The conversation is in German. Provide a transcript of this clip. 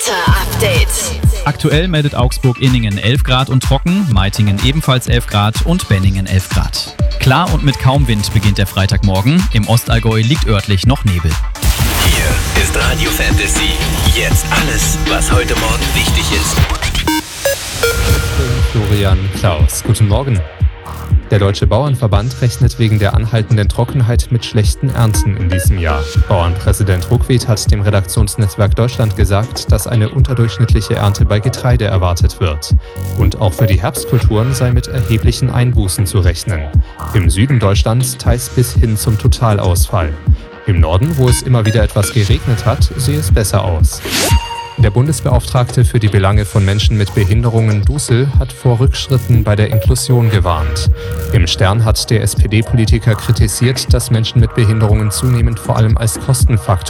Wetterupdate. Aktuell meldet Augsburg-Inningen 11 Grad und trocken, Meitingen ebenfalls 11 Grad und Benningen 11 Grad. Klar und mit kaum Wind beginnt der Freitagmorgen. Im Ostallgäu liegt örtlich noch Nebel. Hier ist Radio Fantasy. Jetzt alles, was heute Morgen wichtig ist. Florian Klaus. Guten Morgen. Der Deutsche Bauernverband rechnet wegen der anhaltenden Trockenheit mit schlechten Ernten in diesem Jahr. Bauernpräsident Ruckwied hat dem Redaktionsnetzwerk Deutschland gesagt, dass eine unterdurchschnittliche Ernte bei Getreide erwartet wird. Und auch für die Herbstkulturen sei mit erheblichen Einbußen zu rechnen. Im Süden Deutschlands teils bis hin zum Totalausfall. Im Norden, wo es immer wieder etwas geregnet hat, sehe es besser aus. Der Bundesbeauftragte für die Belange von Menschen mit Behinderungen Dussel hat vor Rückschritten bei der Inklusion gewarnt. Im Stern hat der SPD-Politiker kritisiert, dass Menschen mit Behinderungen zunehmend vor allem als Kostenfaktor